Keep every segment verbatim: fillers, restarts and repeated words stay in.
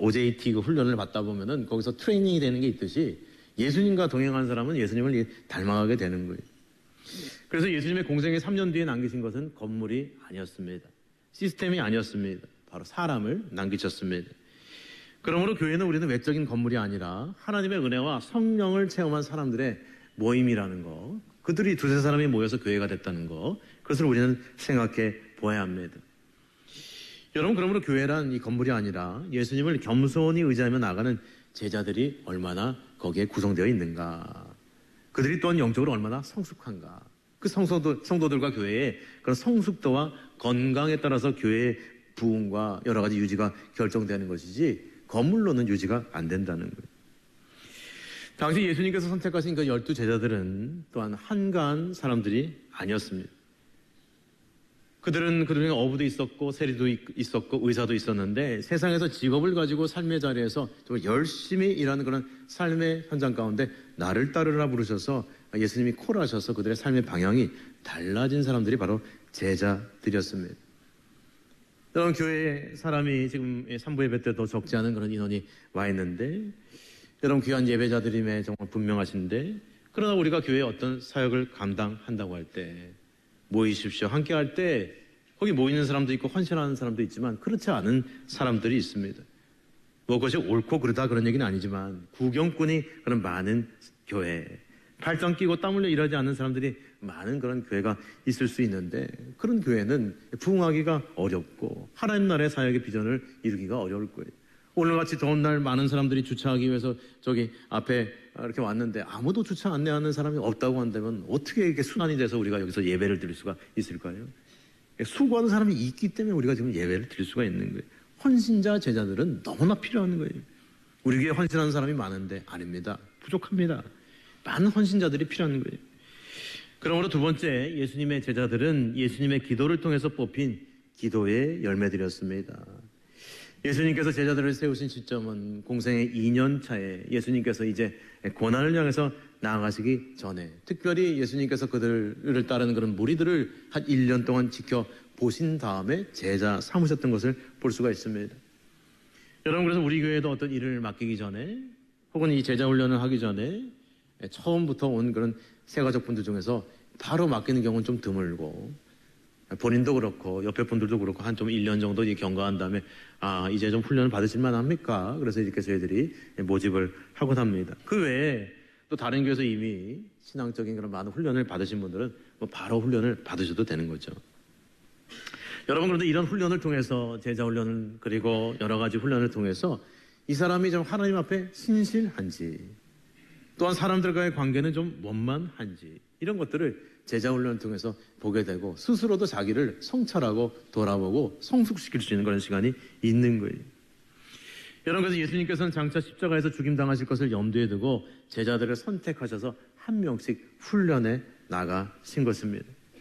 오제이티 그 훈련을 받다 보면은 거기서 트레이닝이 되는 게 있듯이 예수님과 동행한 사람은 예수님을 닮아가게 되는 거예요. 그래서 예수님의 공생의 삼 년 뒤에 남기신 것은 건물이 아니었습니다. 시스템이 아니었습니다. 바로 사람을 남기셨습니다. 그러므로 교회는 우리는 외적인 건물이 아니라 하나님의 은혜와 성령을 체험한 사람들의 모임이라는 거, 그들이 두세 사람이 모여서 교회가 됐다는 거, 그것을 우리는 생각해 보아야 합니다. 여러분, 그러므로 교회란 이 건물이 아니라 예수님을 겸손히 의지하며 나가는 제자들이 얼마나 거기에 구성되어 있는가, 그들이 또한 영적으로 얼마나 성숙한가, 그 성도들, 성도들과 교회의 그런 성숙도와 건강에 따라서 교회의 부흥과 여러 가지 유지가 결정되는 것이지 건물로는 유지가 안 된다는 거예요. 당시 예수님께서 선택하신 그 열두 제자들은 또한 한가한 사람들이 아니었습니다. 그들은 그들에게 어부도 있었고 세리도 있었고 의사도 있었는데 세상에서 직업을 가지고 삶의 자리에서 정말 열심히 일하는 그런 삶의 현장 가운데 나를 따르라 부르셔서 예수님이 콜하셔서 그들의 삶의 방향이 달라진 사람들이 바로 제자들이었습니다. 여러분, 교회에 사람이 지금 삼 부 예배 때 더 적지 않은 그런 인원이 와 있는데, 여러분 귀한 예배자들임에 정말 분명하신데, 그러나 우리가 교회에 어떤 사역을 감당한다고 할 때, 모이십시오 함께 할 때 거기 모이는 사람도 있고 헌신하는 사람도 있지만 그렇지 않은 사람들이 있습니다. 뭐 그것이 옳고 그르다 그런 얘기는 아니지만 구경꾼이 그런 많은 교회, 팔짱 끼고 땀 흘려 일하지 않는 사람들이 많은 그런 교회가 있을 수 있는데, 그런 교회는 부흥하기가 어렵고 하나님 나라의 사역의 비전을 이루기가 어려울 거예요. 오늘같이 더운 날 많은 사람들이 주차하기 위해서 저기 앞에 이렇게 왔는데 아무도 주차 안내하는 사람이 없다고 한다면 어떻게 이렇게 순환이 돼서 우리가 여기서 예배를 드릴 수가 있을까요? 수고하는 사람이 있기 때문에 우리가 지금 예배를 드릴 수가 있는 거예요. 헌신자 제자들은 너무나 필요한 거예요. 우리 교회에 헌신하는 사람이 많은데 아닙니다. 부족합니다. 많은 헌신자들이 필요한 거예요. 그러므로 두 번째, 예수님의 제자들은 예수님의 기도를 통해서 뽑힌 기도의 열매들이었습니다. 예수님께서 제자들을 세우신 시점은 공생의 이 년 차에 예수님께서 이제 고난을 향해서 나아가시기 전에, 특별히 예수님께서 그들을 따르는 그런 무리들을 한 일 년 동안 지켜보신 다음에 제자 삼으셨던 것을 볼 수가 있습니다. 여러분, 그래서 우리 교회도 어떤 일을 맡기기 전에 혹은 이 제자 훈련을 하기 전에 처음부터 온 그런 세가족분들 중에서 바로 맡기는 경우는 좀 드물고, 본인도 그렇고 옆에 분들도 그렇고 한 좀 일 년 정도 경과한 다음에 아 이제 좀 훈련을 받으실 만합니까? 그래서 이렇게 저희들이 모집을 하곤 합니다. 그 외에 또 다른 교회에서 이미 신앙적인 그런 많은 훈련을 받으신 분들은 뭐 바로 훈련을 받으셔도 되는 거죠. 여러분, 그런데 이런 훈련을 통해서 제자 훈련을 그리고 여러 가지 훈련을 통해서 이 사람이 좀 하나님 앞에 신실한지, 또한 사람들과의 관계는 좀 원만한지, 이런 것들을 제자 훈련을 통해서 보게 되고 스스로도 자기를 성찰하고 돌아보고 성숙시킬 수 있는 그런 시간이 있는 거예요. 여러분, 그래서 예수님께서는 장차 십자가에서 죽임당하실 것을 염두에 두고 제자들을 선택하셔서 한 명씩 훈련해 나가신 것입니다.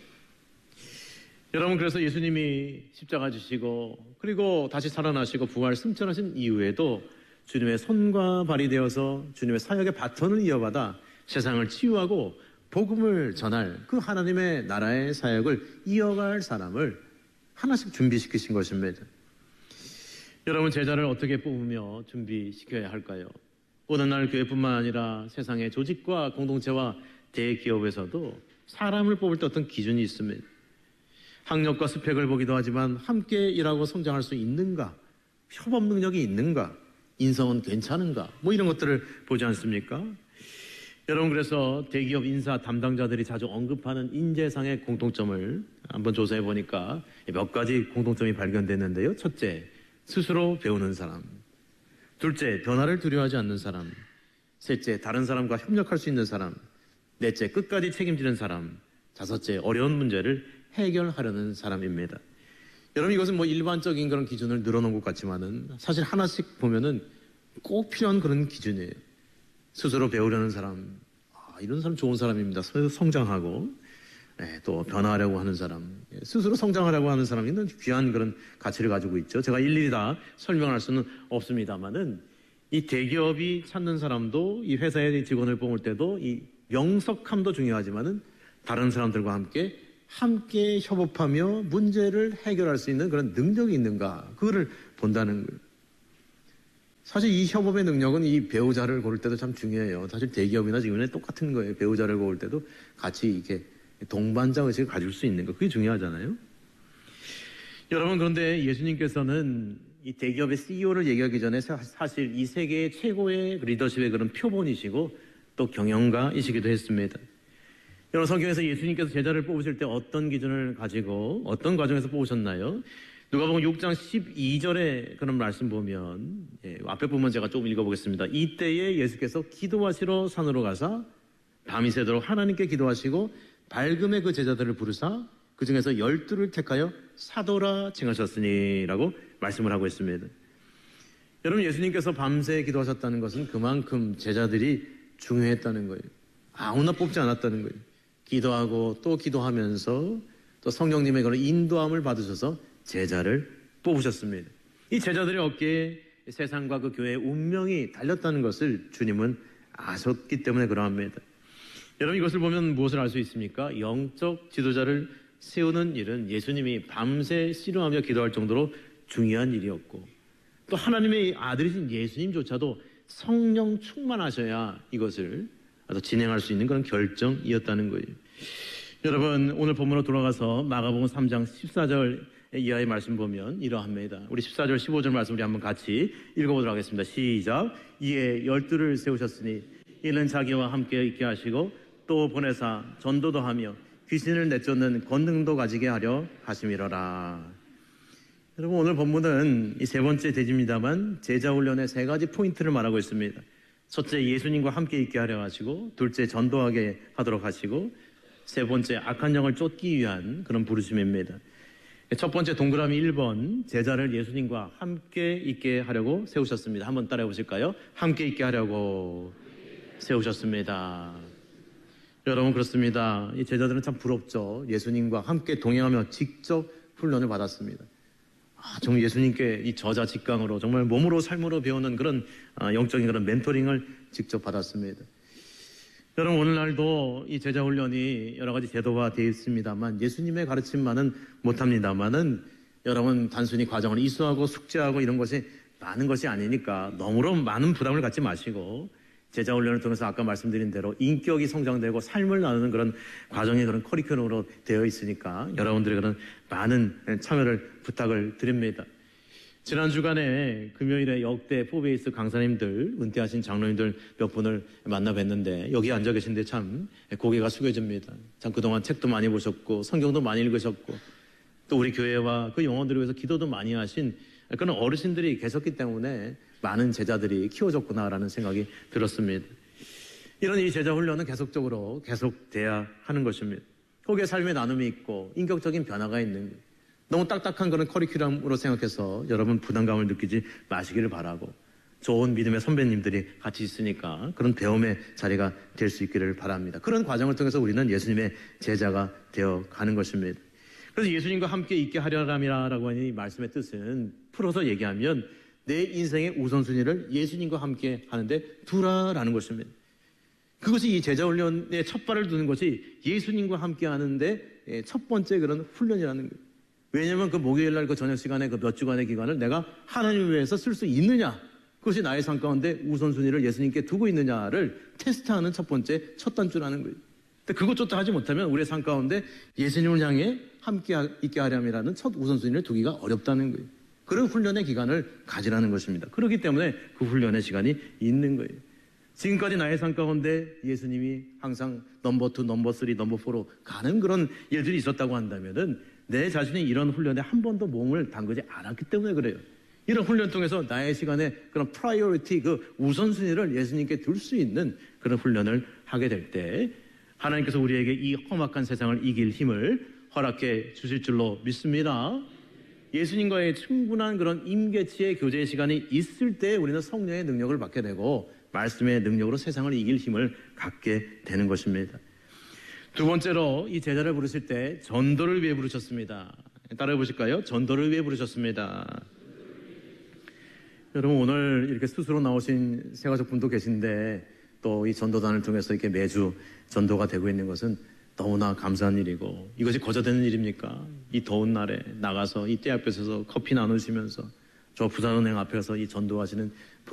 여러분, 그래서 예수님이 십자가 지시고 그리고 다시 살아나시고 부활 승천하신 이후에도 주님의 손과 발이 되어서 주님의 사역의 바톤을 이어받아 세상을 치유하고 복음을 전할 그 하나님의 나라의 사역을 이어갈 사람을 하나씩 준비시키신 것입니다. 여러분, 제자를 어떻게 뽑으며 준비시켜야 할까요? 오늘날 교회뿐만 아니라 세상의 조직과 공동체와 대기업에서도 사람을 뽑을 때 어떤 기준이 있습니다. 학력과 스펙을 보기도 하지만 함께 일하고 성장할 수 있는가, 협업 능력이 있는가, 인성은 괜찮은가, 뭐 이런 것들을 보지 않습니까? 여러분, 그래서 대기업 인사 담당자들이 자주 언급하는 인재상의 공통점을 한번 조사해 보니까 몇 가지 공통점이 발견됐는데요. 첫째, 스스로 배우는 사람. 둘째, 변화를 두려워하지 않는 사람. 셋째, 다른 사람과 협력할 수 있는 사람. 넷째, 끝까지 책임지는 사람. 다섯째, 어려운 문제를 해결하려는 사람입니다. 여러분, 이것은 뭐 일반적인 그런 기준을 늘어놓은 것 같지만은 사실 하나씩 보면은 꼭 필요한 그런 기준이에요. 스스로 배우려는 사람, 아, 이런 사람 좋은 사람입니다. 성장하고, 네, 또 변화하려고 하는 사람, 스스로 성장하려고 하는 사람이 있는 귀한 그런 가치를 가지고 있죠. 제가 일일이 다 설명할 수는 없습니다만은 이 대기업이 찾는 사람도 이 회사의 직원을 뽑을 때도 이 명석함도 중요하지만은 다른 사람들과 함께 함께 협업하며 문제를 해결할 수 있는 그런 능력이 있는가, 그거를 본다는 거예요. 사실 이 협업의 능력은 이 배우자를 고를 때도 참 중요해요. 사실 대기업이나 지금은 똑같은 거예요. 배우자를 고를 때도 같이 이렇게 동반자 의식을 가질 수 있는 거. 그게 중요하잖아요. 여러분, 그런데 예수님께서는 이 대기업의 씨이오를 얘기하기 전에 사실 이 세계의 최고의 리더십의 그런 표본이시고 또 경영가이시기도 했습니다. 여러분, 성경에서 예수님께서 제자를 뽑으실 때 어떤 기준을 가지고 어떤 과정에서 뽑으셨나요? 누가복음 육 장 십이 절에 그런 말씀 보면, 예, 앞에 부분 제가 조금 읽어보겠습니다. 이때에 예수께서 기도하시러 산으로 가사 밤이 새도록 하나님께 기도하시고 밝음에 그 제자들을 부르사 그 중에서 열두를 택하여 사도라 칭하셨으니 라고 말씀을 하고 있습니다. 여러분, 예수님께서 밤새 기도하셨다는 것은 그만큼 제자들이 중요했다는 거예요. 아무나 뽑지 않았다는 거예요. 기도하고 또 기도하면서 또 성령님의 그런 인도함을 받으셔서 제자를 뽑으셨습니다. 이 제자들의 어깨에 세상과 그 교회의 운명이 달렸다는 것을 주님은 아셨기 때문에 그러합니다. 여러분, 이것을 보면 무엇을 알 수 있습니까? 영적 지도자를 세우는 일은 예수님이 밤새 씨름하며 기도할 정도로 중요한 일이었고, 또 하나님의 아들이신 예수님조차도 성령 충만하셔야 이것을 진행할 수 있는 그런 결정이었다는 거예요. 여러분, 오늘 본문으로 돌아가서 마가복음 삼 장 십사 절 이하의 말씀 보면 이러합니다. 우리 십사 절 십오 절 말씀 우리 한번 같이 읽어보도록 하겠습니다. 시작. 이에 열두를 세우셨으니 이는 자기와 함께 있게 하시고 또 보내사 전도도 하며 귀신을 내쫓는 권능도 가지게 하려 하심이로라. 여러분, 오늘 본문은 이 세 번째 대지입니다만 제자 훈련의 세 가지 포인트를 말하고 있습니다. 첫째, 예수님과 함께 있게 하려 하시고, 둘째, 전도하게 하도록 하시고, 세 번째, 악한 영을 쫓기 위한 그런 부르심입니다. 첫 번째 동그라미 일 번, 제자를 예수님과 함께 있게 하려고 세우셨습니다. 한번 따라해 보실까요? 함께 있게 하려고 세우셨습니다. 여러분, 그렇습니다. 이 제자들은 참 부럽죠. 예수님과 함께 동행하며 직접 훈련을 받았습니다. 아, 정말 예수님께 이 저자 직강으로 정말 몸으로 삶으로 배우는 그런 아, 영적인 그런 멘토링을 직접 받았습니다. 여러분, 오늘날도 이 제자 훈련이 여러 가지 제도화 되어 있습니다만 예수님의 가르침만은 못합니다만은 여러분, 단순히 과정을 이수하고 숙제하고 이런 것이 많은 것이 아니니까 너무로 많은 부담을 갖지 마시고 제자 훈련을 통해서 아까 말씀드린 대로 인격이 성장되고 삶을 나누는 그런 과정의 그런 커리큘럼으로 되어 있으니까 여러분들의 그런 많은 참여를 부탁을 드립니다. 지난 주간에 금요일에 역대 포베이스 강사님들, 은퇴하신 장로님들 몇 분을 만나 뵀는데 여기 앉아 계신데 참 고개가 숙여집니다. 참 그동안 책도 많이 보셨고 성경도 많이 읽으셨고 또 우리 교회와 그 영혼들을 위해서 기도도 많이 하신 그런 어르신들이 계셨기 때문에 많은 제자들이 키워졌구나라는 생각이 들었습니다. 이런 이 제자 훈련은 계속적으로 계속돼야 하는 것입니다. 거기에 삶의 나눔이 있고 인격적인 변화가 있는 것. 너무 딱딱한 그런 커리큘럼으로 생각해서 여러분 부담감을 느끼지 마시기를 바라고 좋은 믿음의 선배님들이 같이 있으니까 그런 배움의 자리가 될 수 있기를 바랍니다. 그런 과정을 통해서 우리는 예수님의 제자가 되어가는 것입니다. 그래서 예수님과 함께 있게 하려람이라고 하는 이 말씀의 뜻은 풀어서 얘기하면 내 인생의 우선순위를 예수님과 함께 하는데 두라라는 것입니다. 그것이 이 제자 훈련의 첫 발을 두는 것이 예수님과 함께 하는데 첫 번째 그런 훈련이라는 거예요. 왜냐하면 그 목요일날 그 저녁 시간에 그 몇 주간의 기간을 내가 하나님을 위해서 쓸 수 있느냐, 그것이 나의 삶 가운데 우선순위를 예수님께 두고 있느냐를 테스트하는 첫 번째 첫 단추라는 거예요. 근데 그것조차 하지 못하면 우리의 삶 가운데 예수님을 향해 함께 있게 하렴이라는 첫 우선순위를 두기가 어렵다는 거예요. 그런 훈련의 기간을 가지라는 것입니다. 그렇기 때문에 그 훈련의 시간이 있는 거예요. 지금까지 나의 삶 가운데 예수님이 항상 넘버 투, 넘버 쓰리, 넘버 포로 가는 그런 일들이 있었다고 한다면은 내 자신이 이런 훈련에 한 번도 몸을 담그지 않았기 때문에 그래요. 이런 훈련 통해서 나의 시간에 그런 프라이어리티, 그 우선순위를 예수님께 둘 수 있는 그런 훈련을 하게 될 때 하나님께서 우리에게 이 험악한 세상을 이길 힘을 허락해 주실 줄로 믿습니다. 예수님과의 충분한 그런 임계치의 교제의 시간이 있을 때 우리는 성령의 능력을 받게 되고 말씀의 능력으로 세상을 이길 힘을 갖게 되는 것입니다. 두 번째로 이 제자를 부르실 때 전도를 위해 부르셨습니다. 따라해 보실까요? 전도를 위해 부르셨습니다. 여러분, 오늘 이렇게 스스로 나오신 세가족분도 계신데 또 이 전도단을 통해서 이렇게 매주 전도가 되고 있는 것은 너무나 감사한 일이고 이것이 거저되는 일입니까? 이 더운 날에 나가서 이 때 앞에서 커피 나누시면서 저 부산은행 앞에서 이 전도하시는